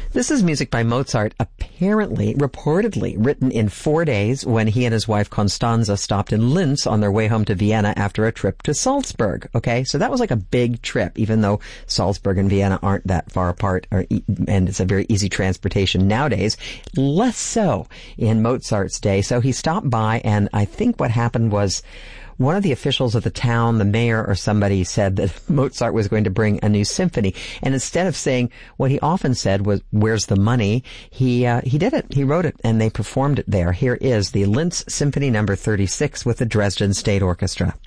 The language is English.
This is music by Mozart, reportedly written in 4 days when he and his wife Constanze stopped in Linz on their way home to Vienna after a trip to Salzburg. Okay, so that was like a big trip, even though Salzburg and Vienna aren't that far apart, and it's a very easy transportation nowadays. Less so in Mozart's day. So he stopped by, and I think what happened was one of the officials of the town, the mayor or somebody, said that Mozart was going to bring a new symphony. And instead of saying what he often said was, "Where's the money?" He did it. He wrote it, and they performed it there. Here is the Linz Symphony Number 36 with the Dresden State Orchestra.